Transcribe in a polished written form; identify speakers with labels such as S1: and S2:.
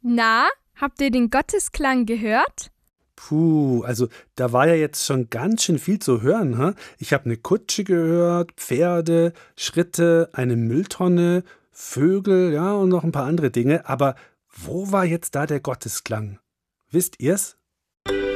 S1: Na, habt ihr den Gottesklang gehört?
S2: Puh, also da war ja jetzt schon ganz schön viel zu hören. Hä? Ich habe eine Kutsche gehört, Pferde, Schritte, eine Mülltonne, Vögel, ja, und noch ein paar andere Dinge. Aber wo war jetzt da der Gottesklang? Wisst ihr's?